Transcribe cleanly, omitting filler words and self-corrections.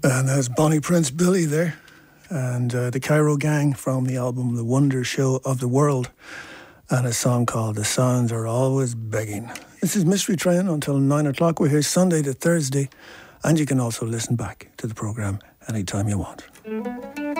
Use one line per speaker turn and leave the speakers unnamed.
And there's Bonnie Prince Billy there, and the Cairo Gang from the album The Wonder Show of the World, and a song called The Sounds Are Always Begging. This is Mystery Train until 9 o'clock. We're here Sunday to Thursday, and you can also listen back to the programme anytime you want.